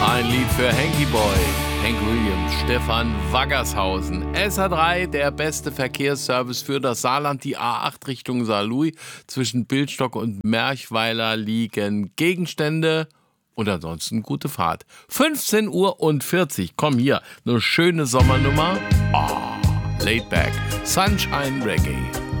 Ein Lied für Hanky Boy, Hank Williams, Stefan Waggershausen. SA3, der beste Verkehrsservice für das Saarland. Die A8 Richtung Saarlouis. Zwischen Bildstock und Merchweiler liegen Gegenstände und ansonsten gute Fahrt. 15:40 Uhr. Komm hier, eine schöne Sommernummer. Laid back, Sunshine Reggae.